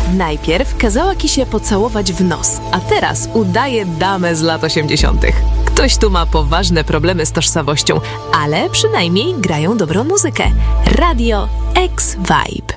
Najpierw kazała Kisie pocałować w nos, a teraz udaje damę z lat 80. Ktoś tu ma poważne problemy z tożsamością, ale przynajmniej grają dobrą muzykę. Radio X Vibe.